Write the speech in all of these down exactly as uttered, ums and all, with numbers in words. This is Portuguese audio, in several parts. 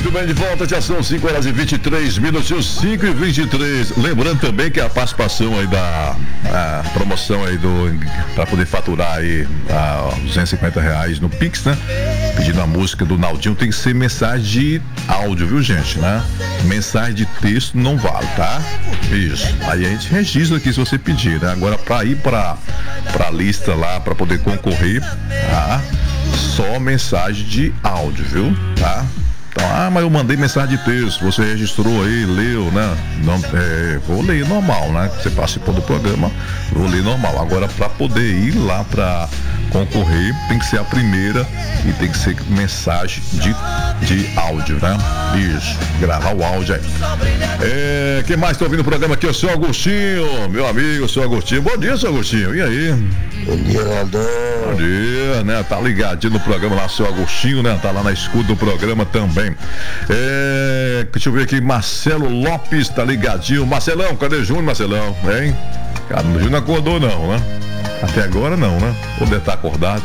Muito bem, de volta, já são cinco horas e vinte e três minutos, cinco e vinte e três. Lembrando também que a participação aí da a promoção aí do para poder faturar aí a duzentos e cinquenta reais no Pix, né? Pedindo a música do Naldinho, tem que ser mensagem de áudio, viu, gente, né? Mensagem de texto não vale, tá? Isso. Aí a gente registra aqui se você pedir, né? Agora, para ir para para a lista lá, para poder concorrer, tá? Só mensagem de áudio, viu? Tá? Então, ah, mas eu mandei mensagem de texto, você registrou aí, leu, né? Não, é, vou ler normal, né? Você participou do programa, vou ler normal. Agora, para poder ir lá para concorrer, tem que ser a primeira e tem que ser mensagem de, de áudio, né? Isso, gravar o áudio aí. É, quem mais tá ouvindo o programa aqui é o seu Agostinho, meu amigo, seu Agostinho. Bom dia, seu Agostinho, e aí? Bom dia, Naldão. Bom dia, né? Tá ligadinho no programa lá, seu Agostinho, né? Tá lá na escuta do programa também. É, deixa eu ver aqui, Marcelo Lopes tá ligadinho. Marcelão, cadê Júnior, Marcelão? Hein? Cara, o Júnior não acordou não, né? Até agora não, né? Ou deve estar acordado.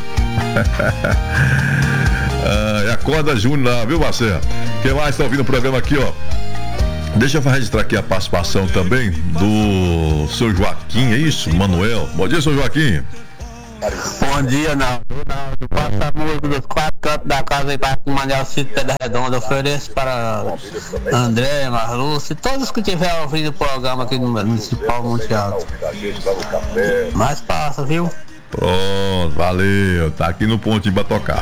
ah, acorda Júnior lá, viu, Marcelo? Quem mais tá ouvindo o programa aqui, ó? Deixa eu registrar aqui a participação também do seu Joaquim, é isso? Manuel. Bom dia, seu Joaquim. Bom dia, Naldo. Naldo, passa a música dos quatro cantos da casa aí para o Manel Cito Pedra Redonda. Ofereço para André, Marlúcio e todos que estiverem ouvindo o programa aqui no Municipal Monte Alto. Mas passa, viu? Pronto, valeu. Tá aqui no pontinho pra tocar.